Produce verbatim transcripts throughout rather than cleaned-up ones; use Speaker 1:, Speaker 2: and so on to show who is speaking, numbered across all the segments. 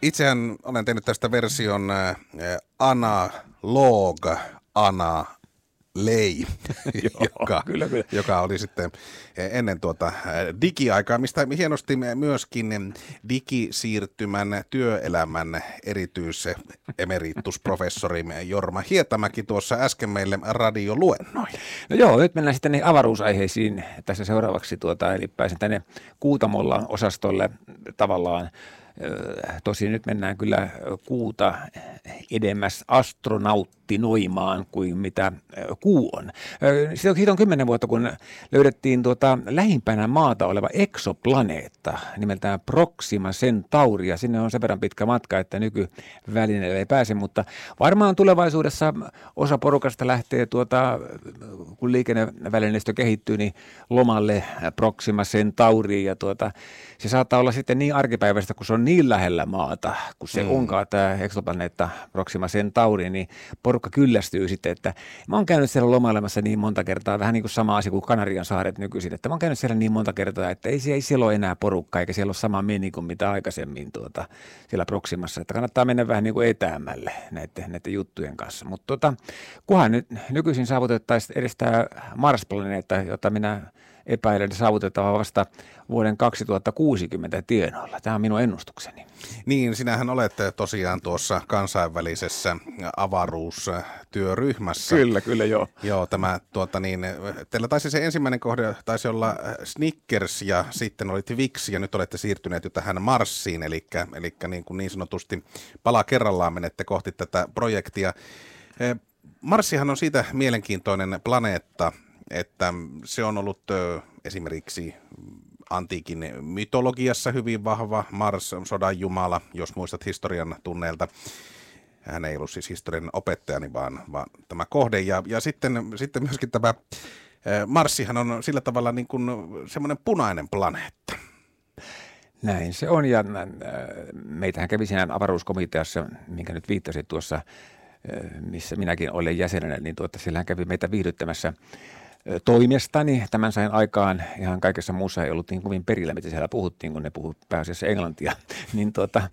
Speaker 1: Itsehän olen tehnyt tästä version äh, analog, ana, lei, joka,
Speaker 2: kyllä, kyllä.
Speaker 1: joka oli sitten ennen tuota digiaikaa, mistä hienosti myöskin digisiirtymän työelämän erityisemeritusprofessori Jorma Hietamäki tuossa äsken meille radioluennoi.
Speaker 2: No joo, nyt mennään sitten niihin avaruusaiheisiin tässä seuraavaksi, tuota, eli pääsen tänne Kuutamolla osastolle tavallaan. Tosin nyt mennään kyllä kuuta edemmäs astronauttinoimaan kuin mitä kuu on. Siitä on kymmenen vuotta, kun löydettiin tuota lähimpänä maata oleva eksoplaneetta nimeltään Proxima Centauri, ja sinne on sen verran pitkä matka, että nykyvälineelle ei pääse, mutta varmaan tulevaisuudessa osa porukasta lähtee, tuota, kun liikennevälineistö kehittyy, niin lomalle Proxima Centauriin, ja tuota, se saattaa olla sitten niin arkipäiväistä, kun se on niin lähellä maata, kun se mm. onkaan tämä eksoplaneetta Proxima Centauri, niin porukka kyllästyy sitten, että mä oon käynyt siellä lomailemassa niin monta kertaa, vähän niin kuin sama asia kuin Kanarian saaret nykyisin, että mä oon käynyt siellä niin monta kertaa, että ei, ei siellä ole enää porukkaa, eikä siellä ole sama meni kuin mitä aikaisemmin tuota, siellä Proximassa, että kannattaa mennä vähän niin kuin etäämmälle näiden, näiden juttujen kanssa. Mutta tota, kunhan nyt nykyisin saavutettaisiin edes tämä Mars-planeetta, jota minä epäilen saavutetaan vasta vuoden kaksituhattakuusikymmentä tienoilla. Tämä on minun ennustukseni.
Speaker 1: Niin, sinähän olet tosiaan tuossa kansainvälisessä avaruustyöryhmässä.
Speaker 2: Kyllä, kyllä joo.
Speaker 1: Joo, tämä tuota niin, teillä taisi se ensimmäinen kohde, taisi olla Snickers ja sitten oli Twix ja nyt olette siirtyneet jo tähän Marsiin, eli, eli niin, kuin niin sanotusti pala kerrallaan menette kohti tätä projektia. Marsihan on siitä mielenkiintoinen planeetta, että se on ollut ö, esimerkiksi antiikin mytologiassa hyvin vahva. Mars on sodan jumala, jos muistat historian tunneilta. Hän ei ollut siis historian opettajani, vaan, vaan tämä kohde. Ja, ja sitten, sitten myöskin tämä ö, Marsihan on sillä tavalla niin kuin semmoinen punainen planeetta.
Speaker 2: Näin se on, ja äh, meitähän kävi siinä avaruuskomiteassa, minkä nyt viittasit tuossa, äh, missä minäkin olen jäsenenä, niin tuota, siellähän kävi meitä viihdyttämässä toimestani. Tämän sain aikaan, ihan kaikessa muussa ei ollut niin kovin perillä, mitä siellä puhuttiin, kun ne puhuivat pääasiassa englantia. niin tuota,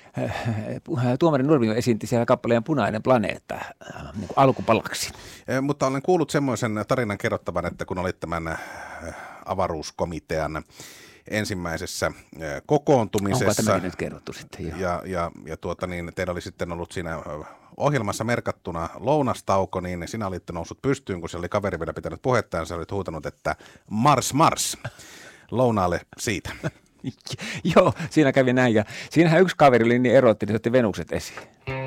Speaker 2: tuomari Nurmio esiinti siellä kappaleen Punainen planeetta niin kuin alkupalaksi.
Speaker 1: Mutta olen kuullut semmoisen tarinan kerrottavan, että kun olit tämän avaruuskomitean ensimmäisessä kokoontumisessa.
Speaker 2: Onko tämäkin nyt kerrottu sitten? Joo.
Speaker 1: Ja, ja, ja tuota niin, teillä oli sitten ollut siinä ohjelmassa merkattuna lounastauko, niin sinä olit noussut pystyyn, kun siellä oli kaveri vielä pitänyt puhetta, ja sä olit huutanut, että Mars, Mars, lounaalle siitä.
Speaker 2: Joo, siinä kävi näin, ja siinähän yksi kaveri oli niin erotti, niin se otti Venukset esiin.